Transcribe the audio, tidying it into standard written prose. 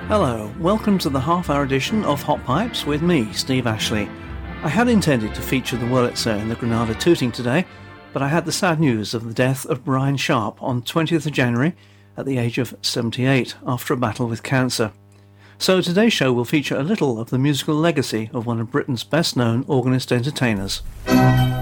Hello, welcome to the half-hour edition of Hot Pipes with me, Steve Ashley. I had intended to feature the Wurlitzer in the Granada Tooting today, but I had the sad news of the death of Brian Sharp on 20th of January at the age of 78 after a battle with cancer. So today's show will feature a little of the musical legacy of one of Britain's best-known organist entertainers.